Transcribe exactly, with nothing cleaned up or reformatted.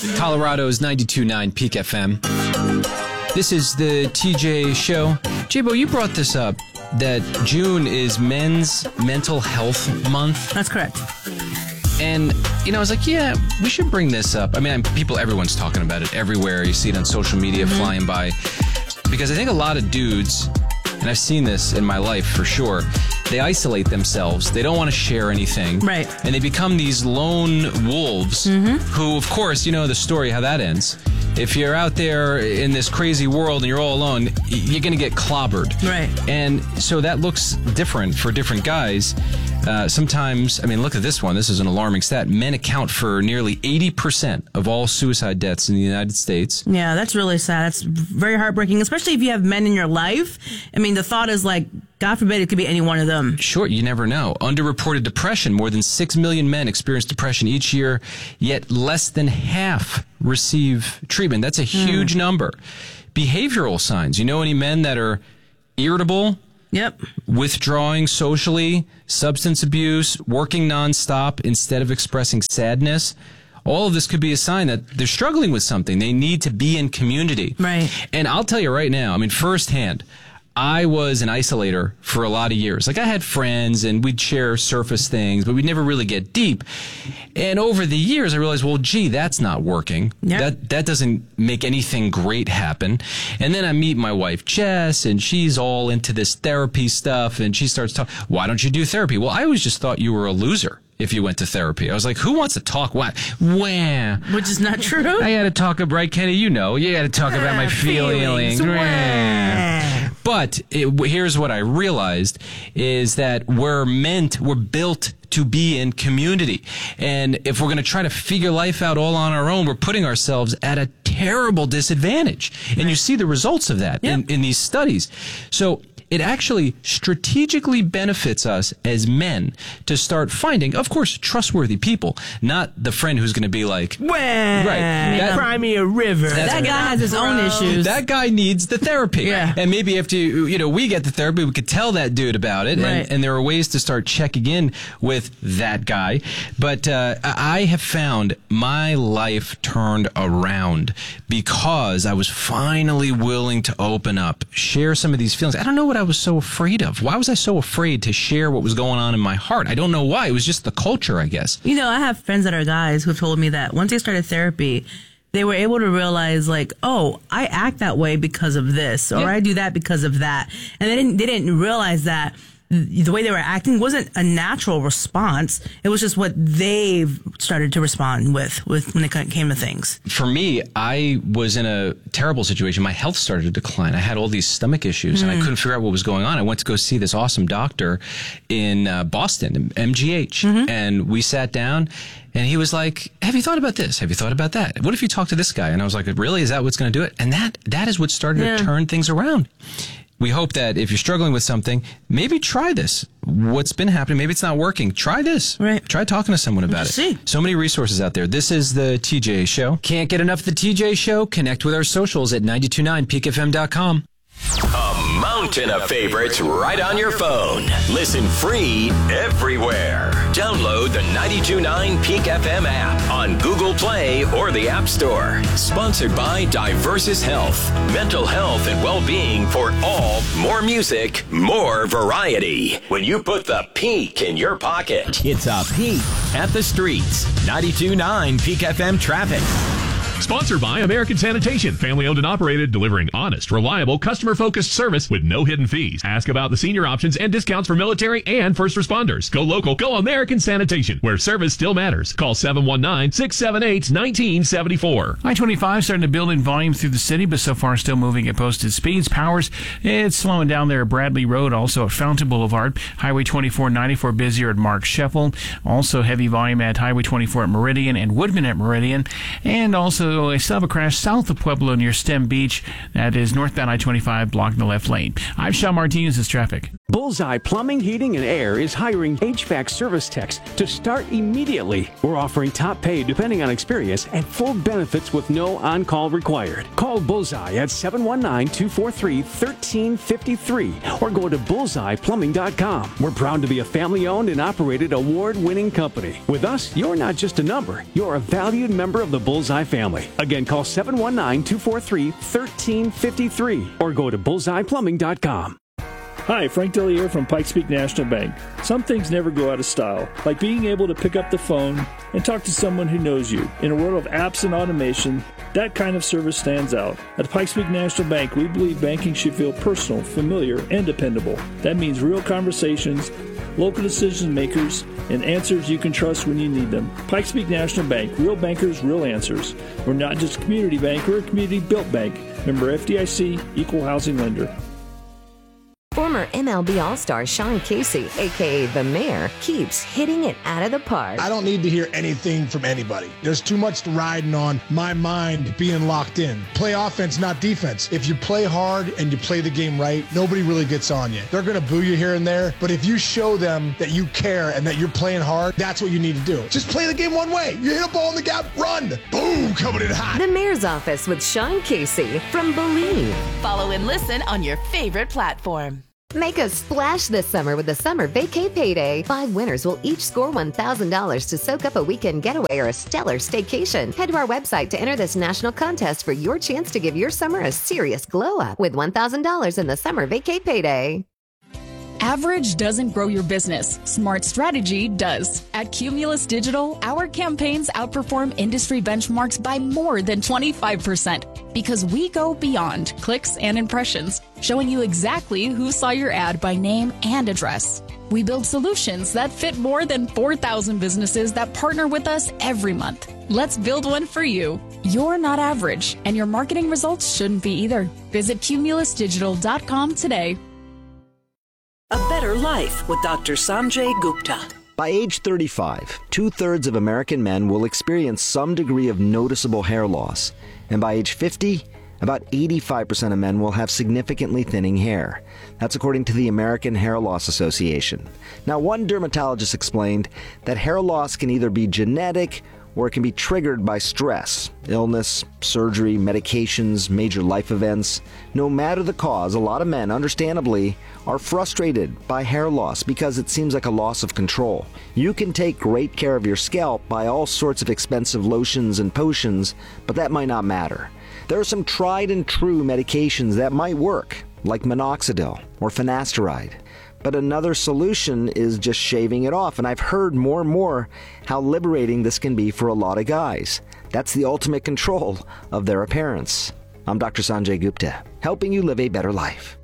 Colorado's ninety-two point nine Peak F M. This is the T J Show. J-Bo, you brought this up, that June is Men's Mental Health Month. That's correct. And, you know, I was like, yeah, we should bring this up. I mean, people, everyone's talking about it everywhere. You see it on social media mm-hmm. flying by. Because I think a lot of dudes, and I've seen this in my life for sure, they isolate themselves. They don't want to share anything. Right. And they become these lone wolves mm-hmm. who, of course, you know the story, how that ends. If you're out there in this crazy world and you're all alone, you're going to get clobbered. Right. And so that looks different for different guys. Uh, sometimes, I mean, look at this one. This is an alarming stat. Men account for nearly eighty percent of all suicide deaths in the United States. Yeah, that's really sad. That's very heartbreaking, especially if you have men in your life. I mean, the thought is like, God forbid it could be any one of them. Sure, you never know. Underreported depression. More than six million men experience depression each year, yet less than half receive treatment. That's a huge mm. number. Behavioral signs. You know any men that are irritable? Yep. Withdrawing socially, substance abuse, working nonstop instead of expressing sadness. All of this could be a sign that they're struggling with something. They need to be in community. Right. And I'll tell you right now, I mean, firsthand, I was an isolator for a lot of years. Like, I had friends and we'd share surface things, but we'd never really get deep. And over the years, I realized, well, gee, that's not working. Yep. That that doesn't make anything great happen. And then I meet my wife, Jess, and she's all into this therapy stuff, and she starts talking, why don't you do therapy? Well, I always just thought you were a loser if you went to therapy. I was like, who wants to talk? Why? Wah. Which is not true. I got to talk about, right, Kenny? You know, you got to talk about my feelings. feelings. But it, here's what I realized is that we're meant, we're built to be in community. And if we're going to try to figure life out all on our own, we're putting ourselves at a terrible disadvantage. And you see the results of that yep. in, in these studies. So it actually strategically benefits us as men to start finding, of course, trustworthy people, not the friend who's going to be like, well, right, that, cry me a river. That guy has his own issues. That guy needs the therapy. Yeah. And maybe if you, you know, we get the therapy, we could tell that dude about it. Right. And, and there are ways to start checking in with that guy. But uh, I have found my life turned around because I was finally willing to open up, share some of these feelings. I don't know what I was so afraid of. Why was I so afraid to share what was going on in my heart? I don't know why. It was just the culture, I guess. You know, I have friends that are guys who've told me that once they started therapy, they were able to realize, like, oh, I act that way because of this, or yeah. I do that because of that. And they didn't, they didn't realize that the way they were acting wasn't a natural response. It was just what they've started to respond with, with when it came to things. For me, I was in a terrible situation. My health started to decline. I had all these stomach issues, mm. and I couldn't figure out what was going on. I went to go see this awesome doctor in uh, Boston, M G H, mm-hmm. and we sat down, and he was like, have you thought about this? Have you thought about that? What if you talk to this guy? And I was like, really? Is that what's going to do it? And that that is what started yeah. to turn things around. We hope that if you're struggling with something, maybe try this. What's been happening, maybe it's not working. Try this. Right. Try talking to someone about Let's it. See. So many resources out there. This is the T J Show. Can't get enough of the T J Show? Connect with our socials at nine two nine peak f m dot com. A mountain of favorites right on your phone. Listen free everywhere. Download the ninety-two point nine Peak F M app on Google Play or the App Store. Sponsored by Diversus Health. Mental health and well-being for all. More music, more variety. When you put the Peak in your pocket, it's a peek at the streets. ninety-two point nine Peak F M traffic. Sponsored by American Sanitation, family owned and operated, delivering honest, reliable, customer-focused service with no hidden fees. Ask about the senior options and discounts for military and first responders. Go local, go American Sanitation, where service still matters. Call seven one nine, six seven eight, one nine seven four. I twenty-five starting to build in volume through the city, but so far still moving at posted speeds. Powers, it's slowing down there at Bradley Road, also at Fountain Boulevard. Highway twenty-four ninety-four busier at Mark Sheffel. Also heavy volume at Highway twenty-four at Meridian and Woodman at Meridian. And also I still have a crash south of Pueblo near Stem Beach. That is northbound I twenty-five blocking the left lane. I'm Sean Martinez. This is traffic. Bullseye Plumbing, Heating, and Air is hiring H V A C service techs to start immediately. We're offering top pay depending on experience and full benefits with no on-call required. Call Bullseye at seven one nine, two four three, one three five three or go to bullseye plumbing dot com. We're proud to be a family-owned and operated award-winning company. With us, you're not just a number. You're a valued member of the Bullseye family. Again, call seven one nine, two four three, one three five three or go to bullseye plumbing dot com. Hi, Frank Dellier from Pikes Peak National Bank. Some things never go out of style, like being able to pick up the phone and talk to someone who knows you. In a world of apps and automation, that kind of service stands out. At Pikes Peak National Bank, we believe banking should feel personal, familiar, and dependable. That means real conversations, local decision makers, and answers you can trust when you need them. Pikes Peak National Bank, real bankers, real answers. We're not just a community bank, we're a community-built bank. Member F D I C, Equal Housing Lender. Former M L B All-Star Sean Casey, a k a. The Mayor, keeps hitting it out of the park. I don't need to hear anything from anybody. There's too much riding on my mind being locked in. Play offense, not defense. If you play hard and you play the game right, nobody really gets on you. They're going to boo you here and there, but if you show them that you care and that you're playing hard, that's what you need to do. Just play the game one way. You hit a ball in the gap, run. Boom, coming in hot. The Mayor's Office with Sean Casey from Believe. Follow and listen on your favorite platform. Make a splash this summer with the Summer Vacay Payday. Five winners will each score one thousand dollars to soak up a weekend getaway or a stellar staycation. Head to our website to enter this national contest for your chance to give your summer a serious glow up with one thousand dollars in the Summer Vacay Payday. Average doesn't grow your business. Smart strategy does. At Cumulus Digital, our campaigns outperform industry benchmarks by more than twenty-five percent because we go beyond clicks and impressions, showing you exactly who saw your ad by name and address. We build solutions that fit more than four thousand businesses that partner with us every month. Let's build one for you. You're not average, and your marketing results shouldn't be either. Visit cumulus digital dot com today. A Better Life with Doctor Sanjay Gupta. By age thirty-five, two-thirds of American men will experience some degree of noticeable hair loss. And by age fifty, about eighty-five percent of men will have significantly thinning hair. That's according to the American Hair Loss Association. Now, one dermatologist explained that hair loss can either be genetic or it can be triggered by stress, illness, surgery, medications, major life events. No matter the cause, a lot of men, understandably, are frustrated by hair loss because it seems like a loss of control. You can take great care of your scalp by all sorts of expensive lotions and potions, but that might not matter. There are some tried and true medications that might work, like minoxidil or finasteride. But another solution is just shaving it off, and I've heard more and more how liberating this can be for a lot of guys. That's the ultimate control of their appearance. I'm Doctor Sanjay Gupta, helping you live a better life.